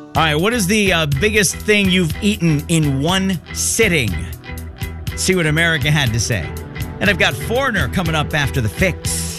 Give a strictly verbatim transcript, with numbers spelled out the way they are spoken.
All right, what is the uh, biggest thing you've eaten in one sitting? See what America had to say. And I've got Foreigner coming up after the fix.